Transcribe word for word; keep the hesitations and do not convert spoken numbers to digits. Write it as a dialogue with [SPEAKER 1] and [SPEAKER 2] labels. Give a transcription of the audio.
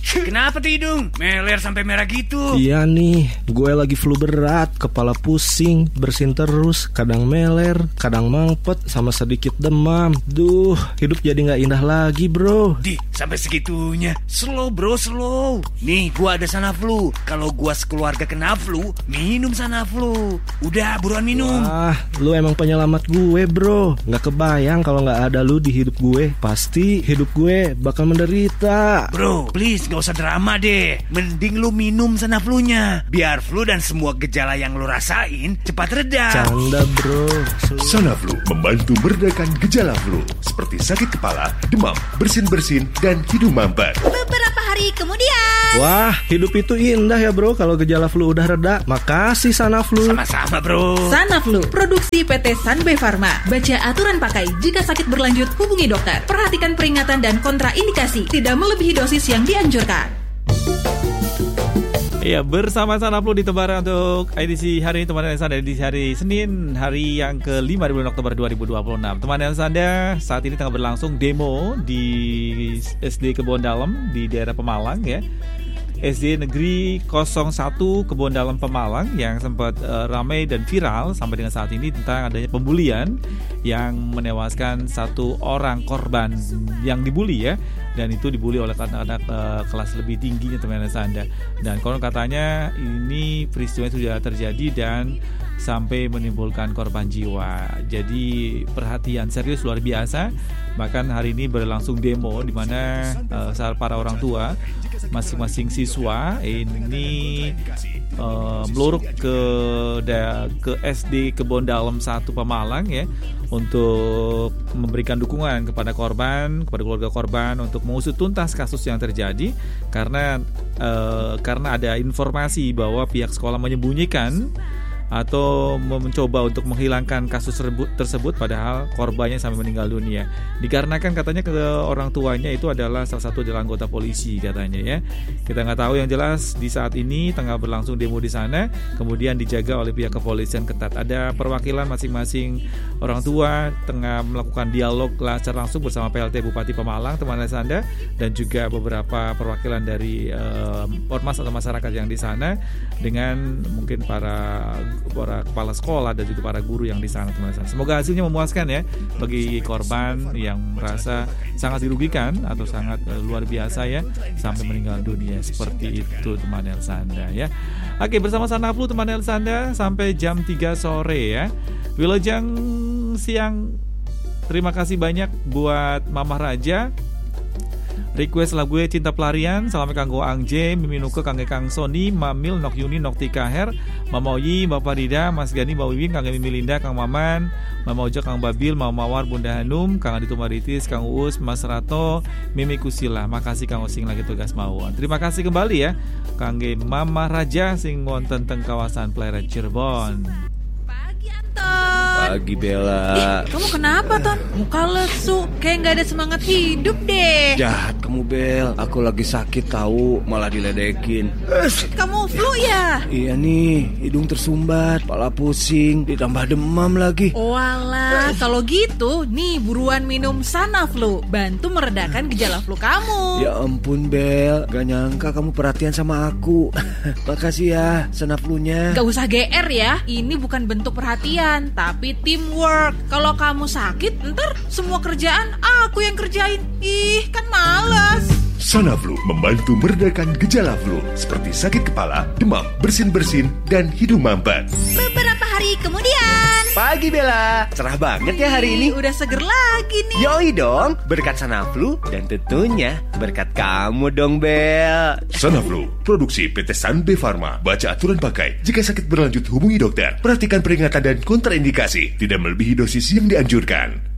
[SPEAKER 1] Kenapa tuh hidung? Meler sampai merah gitu?
[SPEAKER 2] Iya nih, gue lagi flu berat, kepala pusing, bersin terus, kadang meler, kadang mangpet, sama sedikit demam. Duh, hidup jadi gak indah lagi bro.
[SPEAKER 1] Di, sampai segitunya. Slow bro, slow. Nih, gua ada Sanaflu. Kalau gua sekeluarga kena flu, minum Sanaflu. Udah, buruan minum.
[SPEAKER 2] Wah, lu emang penyelamat gue bro. Gak kebayang kalau gak ada lu di hidup gue. Pasti hidup gue bakal menderita.
[SPEAKER 1] Bro, please gak usah drama deh. Mending lu minum Sanaflunya, biar flu dan semua gejala yang lu rasain cepat reda.
[SPEAKER 2] Canda bro.
[SPEAKER 3] Sanaflu membantu meredakan gejala flu seperti sakit kepala, demam, bersin-bersin, dan hidung mampet.
[SPEAKER 4] Beberapa hari kemudian.
[SPEAKER 2] Wah, hidup itu indah ya bro kalau gejala flu udah reda. Makasih Sanaflu.
[SPEAKER 1] Sama-sama bro.
[SPEAKER 5] Sanaflu, produksi P T Sanbe Pharma. Baca aturan pakai. Jika sakit berlanjut, hubungi dokter. Perhatikan peringatan dan kontraindikasi. Tidak melebihi dosis yang dianjurkan.
[SPEAKER 6] Iya, bersama Sanaflu di Tebara untuk edisi hari ini, teman Elsa, edisi hari Senin, hari yang kelima di bulan Oktober dua ribu dua puluh enam. Teman Elsa, saat ini tengah berlangsung demo di S D Kebon Dalem di daerah Pemalang ya. S D Negeri nol satu Kebon Dalem Pemalang yang sempat uh, ramai dan viral sampai dengan saat ini tentang adanya pembulian yang menewaskan satu orang korban yang dibully ya, dan itu dibully oleh anak-anak uh, kelas lebih tingginya teman-teman Anda. Dan konon katanya ini peristiwa sudah terjadi dan sampai menimbulkan korban jiwa. Jadi perhatian serius luar biasa. Bahkan hari ini berlangsung demo di mana uh, para orang tua masing-masing siswa ini uh, meluruk ke da, ke S D Kebon Dalem satu Pemalang ya, untuk memberikan dukungan kepada korban, kepada keluarga korban untuk mengusut tuntas kasus yang terjadi karena uh, karena ada informasi bahwa pihak sekolah menyembunyikan atau mencoba untuk menghilangkan kasus tersebut padahal korbannya sampai meninggal dunia. Dikarenakan katanya ke orang tuanya itu adalah salah satu adalah anggota polisi katanya ya. Kita nggak tahu, yang jelas di saat ini tengah berlangsung demo di sana, kemudian dijaga oleh pihak kepolisian ketat. Ada perwakilan masing-masing orang tua tengah melakukan dialog secara langsung bersama P L T Bupati Pemalang, teman Anda, dan juga beberapa perwakilan dari uh, ormas atau masyarakat yang di sana dengan mungkin para para kepala sekolah dan juga para guru yang di sana, teman-teman. Semoga hasilnya memuaskan ya bagi korban yang merasa sangat dirugikan atau sangat uh, luar biasa ya sampai meninggal dunia seperti itu, teman Elsanda ya. Oke, bersama Sanaflu teman Elsanda sampai jam tiga sore ya. Wilujeng siang. Terima kasih banyak buat Mama Raja. Request lagu Cinta Pelarian. Salam kanggo Angje, Miminuke kangge Kang Sony, Mamil, Nok Yuni, Nok Tikaher, Mama Oyi, Bapak Rida, Mas Gani, Mbak Wiwin, Kang Mimi Linda, Kang Maman, Mama Oja, Kang Babil, Mama Mawar, Bunda Hanum, Kang Adito Maritis, Kang Uus, Mas Rato, Mimi Kusila. Makasih Kang Osing lagi tugas mawon. Terima kasih kembali ya kangge Mama Raja sing wonten teng kawasan Pleret Cirebon.
[SPEAKER 7] Pagi Bella.
[SPEAKER 5] Ih, kamu kenapa Ton? Muka lesu, kayak gak ada semangat hidup deh.
[SPEAKER 7] Jahat kamu Bel, aku lagi sakit tahu, malah diledekin.
[SPEAKER 5] Kamu flu ya?
[SPEAKER 7] Iya nih, hidung tersumbat, kepala pusing, ditambah demam lagi.
[SPEAKER 5] Walah, kalau gitu nih buruan minum Sanaflu, bantu meredakan gejala flu kamu.
[SPEAKER 7] Ya ampun Bel, gak nyangka kamu perhatian sama aku. Makasih ya Sanaflunya.
[SPEAKER 5] Gak usah G R ya, ini bukan bentuk perhatian, tapi teamwork. Kalau kamu sakit, ntar semua kerjaan aku yang kerjain. Ih, kan malas.
[SPEAKER 3] Sanaflu membantu meredakan gejala flu seperti sakit kepala, demam, bersin-bersin, dan hidung mampet.
[SPEAKER 4] Beberapa hari kemudian.
[SPEAKER 7] Pagi Bella, cerah banget ya hari ini.
[SPEAKER 5] Udah seger lagi nih.
[SPEAKER 7] Yoi dong, berkat Sanaflu dan tentunya berkat kamu dong Bel.
[SPEAKER 3] Sanaflu, produksi P T Sanbe Pharma. Baca aturan pakai. Jika sakit berlanjut hubungi dokter. Perhatikan peringatan dan kontraindikasi. Tidak melebihi dosis yang dianjurkan.